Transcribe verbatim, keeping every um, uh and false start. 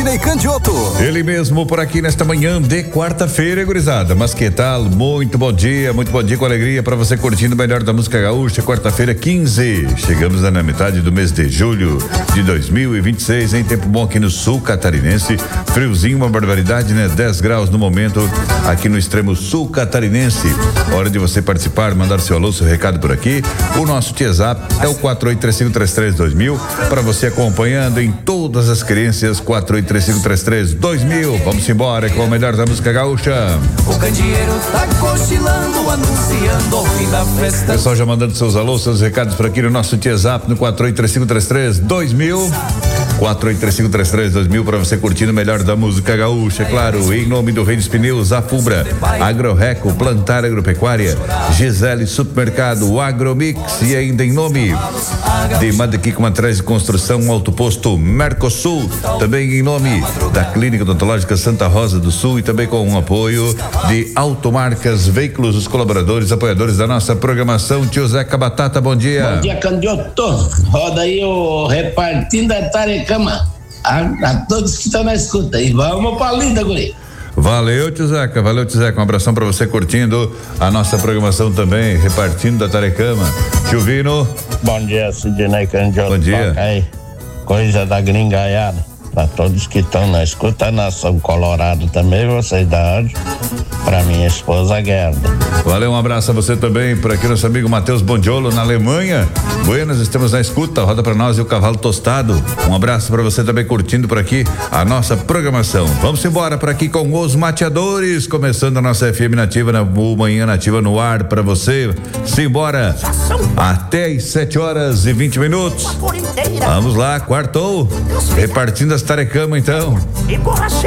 Sidney Candioto. Ele mesmo por aqui nesta manhã de quarta-feira, gurizada. Mas que tal? Muito bom dia, muito bom dia com alegria para você curtindo o melhor da música gaúcha. Quarta-feira, quinze. Chegamos na metade do mês de julho de dois mil e vinte e seis, em tempo bom aqui no sul catarinense. Friozinho, uma barbaridade, né? dez graus no momento aqui no extremo sul catarinense. Hora de você participar, mandar seu alô, seu recado por aqui. O nosso WhatsApp é o quatro oito três cinco três três dois mil, para você acompanhando em todas as querências. Quatro oito três cinco três três dois mil. Vamos embora com o melhor da música gaúcha. O candeeiro tá cochilando, anunciando o fim da festa. Pessoal já mandando seus alôs, seus recados por aqui no nosso WhatsApp no quatro oito três cinco três três dois mil. quatro oito três cinco três três dois mil, para você curtindo o melhor da música gaúcha, é claro, em nome do Rei dos Pneus, Afubra, Agrorreco, Plantar Agropecuária, Gisele Supermercado, Agromix, e ainda em nome de Madequico Materiais de Construção, Alto Posto Mercosul, também em nome da Clínica Odontológica Santa Rosa do Sul, e também com o apoio de Automarcas Veículos, os colaboradores, apoiadores da nossa programação. Tio Zeca Batata, bom dia. Bom dia, Candioto. Roda aí o Repartindo a Tarecama. A, a todos que estão na escuta. E vamos pra linda, guri. Valeu, tio Zeca, valeu, tio Zeca. Um abração pra você curtindo a nossa programação também, Repartindo da Tarecama. Tio Vino. Bom dia, Sidney Candioto. Bom dia. Toca aí, coisa da gringaiada. Para todos que estão na escuta, nação Colorado também, vocês da rádio. Para minha esposa Gerda. Valeu, um abraço a você também, por aqui nosso amigo Matheus Bondiolo, na Alemanha. Buenas, estamos na escuta, roda pra nós e o cavalo tostado. Um abraço para você também curtindo por aqui a nossa programação. Vamos embora por aqui com os mateadores, começando a nossa F M Nativa, na Manhã Nativa no ar para você. Simbora até às sete horas e vinte minutos. Vamos lá, quartou, repartindo as tarecama então.